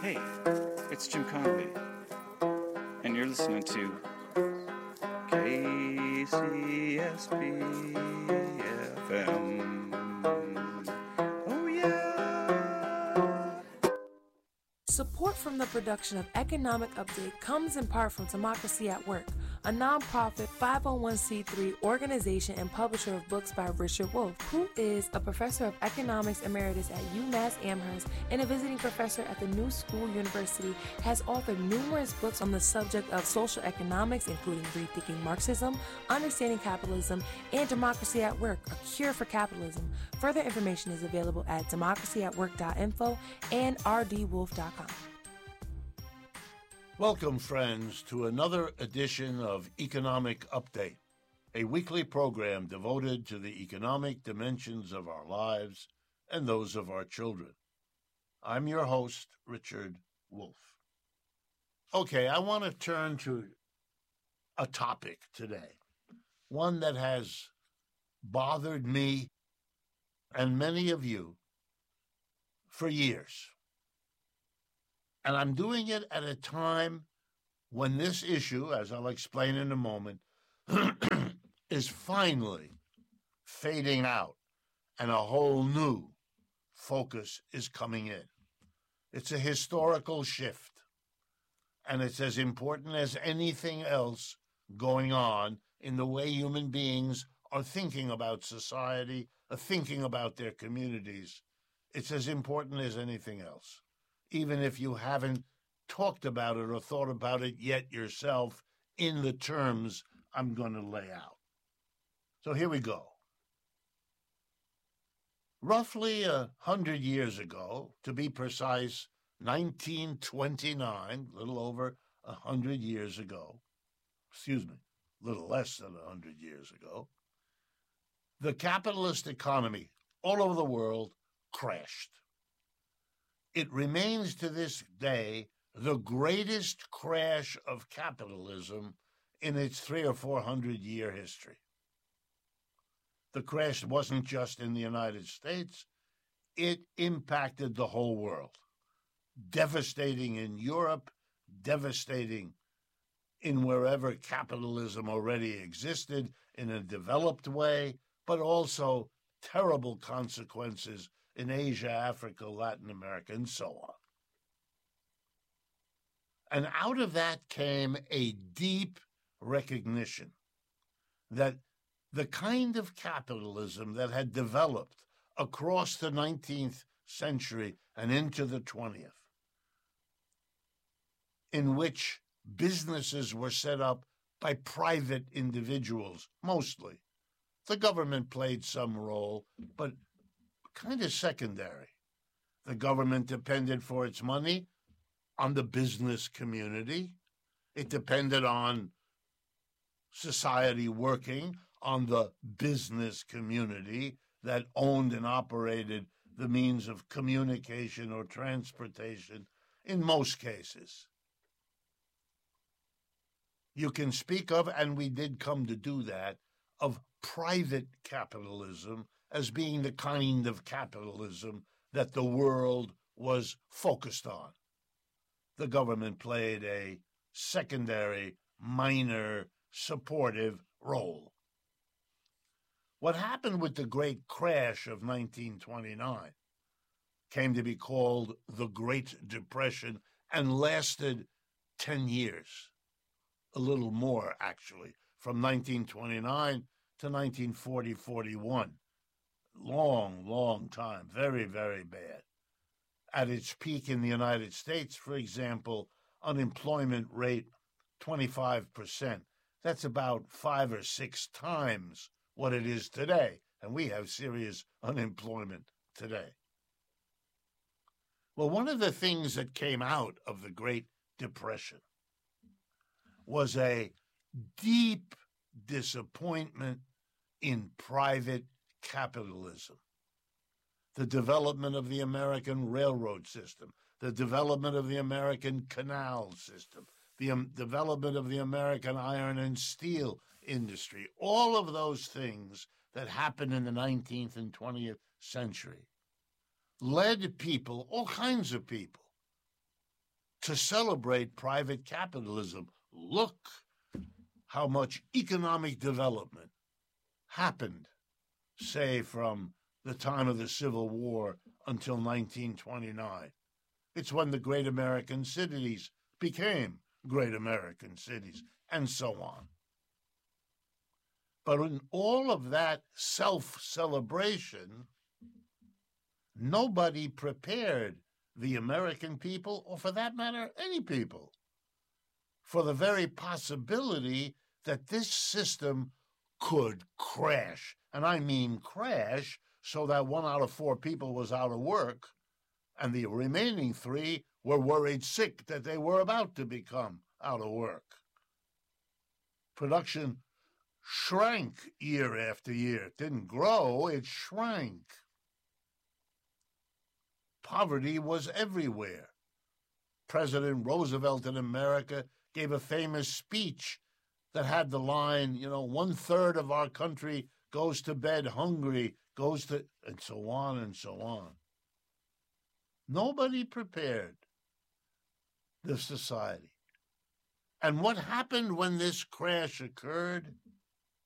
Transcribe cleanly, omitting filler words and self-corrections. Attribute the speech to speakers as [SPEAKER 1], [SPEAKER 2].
[SPEAKER 1] Hey, it's Jim Connolly, and you're listening to KCSP FM. Oh, yeah!
[SPEAKER 2] Support from the production of Economic Update comes in part from Democracy at Work, a nonprofit 501c3 organization and publisher of books by Richard Wolff, who is a professor of economics emeritus at UMass Amherst and a visiting professor at the New School University, has authored numerous books on the subject of social economics, including Rethinking Marxism, Understanding Capitalism, and Democracy at Work, A Cure for Capitalism. Further information is available at democracyatwork.info and rdwolf.com.
[SPEAKER 3] Welcome, friends, to another edition of Economic Update, a weekly program devoted to the economic dimensions of our lives and those of our children. I'm your host, Richard Wolff. Okay, I want to turn to a topic today, one that has bothered me and many of you for years. And I'm doing it at a time when this issue, as I'll explain in a moment, is finally fading out and a whole new focus is coming in. It's a historical shift, and it's as important as anything else going on in the way human beings are thinking about society, are thinking about their communities. It's as important as anything else. Even if you haven't talked about it or thought about it yet yourself in the terms I'm going to lay out. So here we go. Roughly 100 years ago, to be precise, 1929, a little over 100 years ago, a little less than 100 years ago, the capitalist economy all over the world crashed. It remains to this day the greatest crash of capitalism in its 300 or 400 year history. The crash wasn't just in the United States, it impacted the whole world. Devastating in Europe, devastating in wherever capitalism already existed in a developed way, but also terrible consequences in Asia, Africa, Latin America, and so on. And out of that came a deep recognition that the kind of capitalism that had developed across the 19th century and into the 20th, in which businesses were set up by private individuals, mostly. The government played some role, but kind of secondary. The government depended for its money on the business community. It depended on society working on the business community that owned and operated the means of communication or transportation in most cases. You can speak of, and we did come to do that, of private capitalism as being the kind of capitalism that the world was focused on. The government played a secondary, minor, supportive role. What happened with the great crash of 1929 came to be called the Great Depression and lasted 10 years, a little more actually, from 1929 to 1940-41. Long time, very, very bad. At its peak in the United States, for example, unemployment rate 25%. That's about 5 or 6 times what it is today, and we have serious unemployment today. Well, one of the things that came out of the Great Depression was a deep disappointment in private capitalism. The development of the American railroad system, the development of the American canal system, the development of the American iron and steel industry, all of those things that happened in the 19th and 20th century led people, all kinds of people, to celebrate private capitalism. Look how much economic development happened, say, from the time of the Civil War until 1929. It's when the great American cities became great American cities, and so on. But in all of that self-celebration, nobody prepared the American people, or for that matter, any people, for the very possibility that this system could crash. And I mean crash, so that 1 out of 4 people was out of work, and the remaining 3 were worried sick that they were about to become out of work. Production shrank year after year. It didn't grow, it shrank. Poverty was everywhere. President Roosevelt in America gave a famous speech that had the line, 1/3 of our country goes to bed hungry, and so on and so on. Nobody prepared the society. And what happened when this crash occurred?